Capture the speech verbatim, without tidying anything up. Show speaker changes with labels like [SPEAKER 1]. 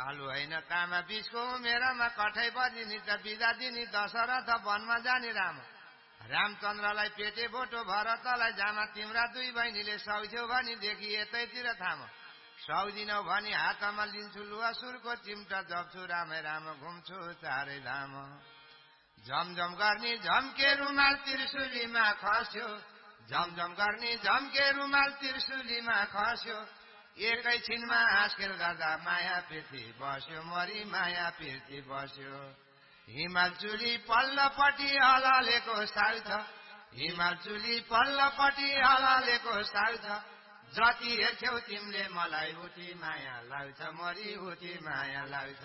[SPEAKER 1] आलु होइन तामा बिचको मेरामा कठै बजिनी त बिदा दिनी दशरथ वनमा जाने राम रामचन्द्रलाई पेटे बोटो भरतलाई जामा तिम्रा दुई बहिनीले सौथ्यौ भनी देखि यतैतिर थाम सौदिनौ भनी हातमा लिन्छु लुवासुरको चिम्टा जप्छु रामै राम घुम्छु चारै धाम झमझम गर्ने झम्के रुमाल त्रिशुलीमा खस्यो झमझम गर्ने झम्के रुमाल त्रिशुलीमा खस्यो एकैछिनमा हाँसखेल गर्दा माया पृथ्वी बस्यो मरी माया पृथ्वी बस्यो हिमाल चुली पल्लोपट्टि हलालेको साल छ हिमाल चुली पल्लोपट्टि हलालेको साल छ जति हेर्छौ तिमीले मलाई उति माया लाग्छ मरी उति माया लाग्छ